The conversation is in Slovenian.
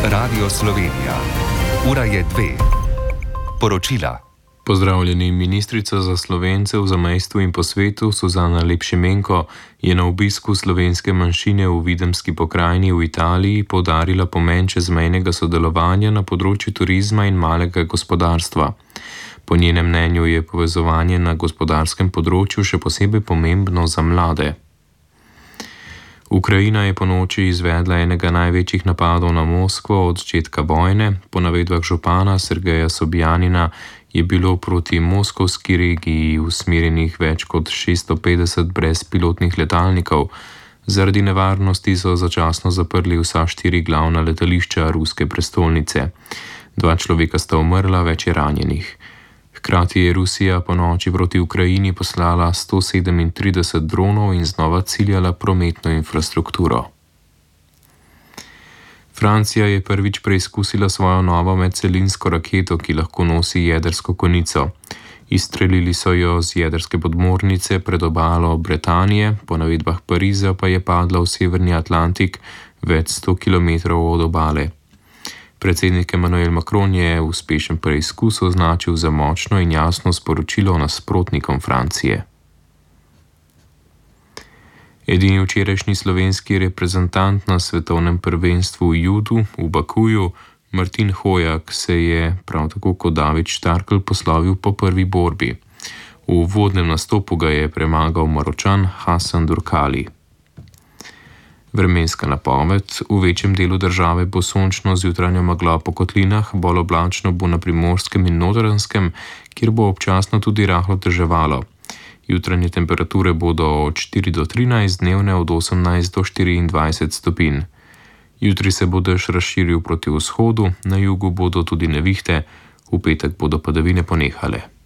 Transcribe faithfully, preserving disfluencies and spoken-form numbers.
Radio Slovenija. Ura je dve. Poročila. Pozdravljeni. Ministrica za Slovence v zamejstvu in po svetu Suzana Lepšimenko je na obisku slovenske manjšine v Videmski pokrajini v Italiji poudarila pomen čezmejnega sodelovanja na področju turizma in malega gospodarstva. Po njenem mnenju je povezovanje na gospodarskem področju še posebej pomembno za mlade. Ukrajina je ponoči izvedla enega največjih napadov na Moskvo od začetka vojne. Po navedbah župana Sergeja Sobjanina je bilo proti moskovski regiji usmerjenih več kot šeststo petdeset brezpilotnih letalnikov. Zaradi nevarnosti so začasno zaprli vsa štiri glavna letališča ruske prestolnice. Dva človeka sta umrla, več je ranjenih. Hkrati je Rusija po noči proti Ukrajini poslala sto sedemintrideset dronov in znova ciljala prometno infrastrukturo. Francija je prvič preizkusila svojo novo medcelinsko raketo, ki lahko nosi jedrsko konico. Izstrelili so jo z jedrske podmornice pred obalo Britanije, po navedbah Pariza pa je padla v severni Atlantik več sto kilometrov od obale. Predsednik Emmanuel Macron je uspešen preizkus označil za močno in jasno sporočilo nasprotnikom Francije. Edini včerajšnji slovenski reprezentant na svetovnem prvenstvu v judu v Bakuju, Martin Hojak, se je, prav tako kot David Štarkel, poslovil po prvi borbi. V uvodnem nastopu ga je premagal Maročan Hasan Durkali. Vremenska napoved. V večjem delu države bo sončno z jutranjo meglo po kotlinah, bolj oblačno bo na Primorskem in Notranjskem, kjer bo občasno tudi rahlo deževalo. Jutranje temperature bodo od štiri do trinajst, dnevne od osemnajst do štiriindvajset stopinj. Jutri se bo dež razširil proti vzhodu, na jugu bodo tudi nevihte, v petek bodo padavine ponehale.